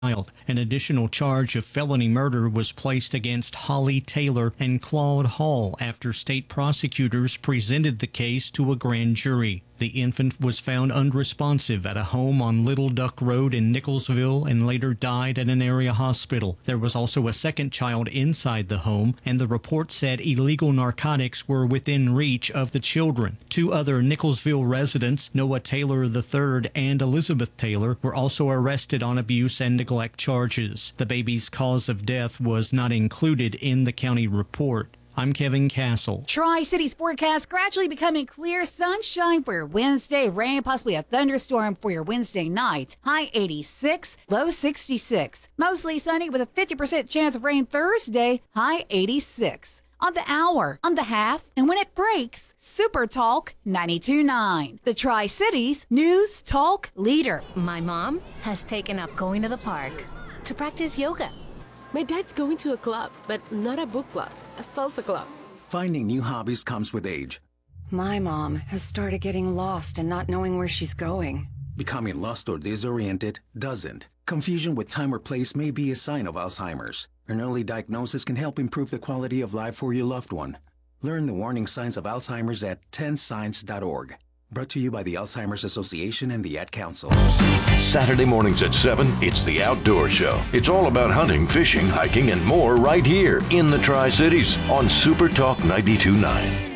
An additional charge of felony murder was placed against Holly Taylor and Claude Hall after state prosecutors presented the case to a grand jury. The infant was found unresponsive at a home on Little Duck Road in Nicholsville and later died at an area hospital. There was also a second child inside the home, and the report said illegal narcotics were within reach of the children. Two other Nicholsville residents, Noah Taylor III and Elizabeth Taylor, were also arrested on abuse and neglect charges. The baby's cause of death was not included in the county report. I'm Kevin Castle. Tri-Cities forecast gradually becoming clear sunshine for your Wednesday. Rain, possibly a thunderstorm for your Wednesday night. High 86, low 66. Mostly sunny with a 50% chance of rain Thursday. High 86. On the hour, on the half, and when it breaks, Super Talk 92.9. The Tri-Cities News Talk Leader. My mom has taken up going to the park to practice yoga. My dad's going to a club, but not a book club, a salsa club. Finding new hobbies comes with age. My mom has started getting lost and not knowing where she's going. Becoming lost or disoriented doesn't. Confusion with time or place may be a sign of Alzheimer's. An early diagnosis can help improve the quality of life for your loved one. Learn the warning signs of Alzheimer's at 10signs.org. Brought to you by the Alzheimer's Association and the Ad Council. Saturday mornings at 7, it's The Outdoor Show. It's all about hunting, fishing, hiking, and more right here in the Tri-Cities on Super Talk 92.9.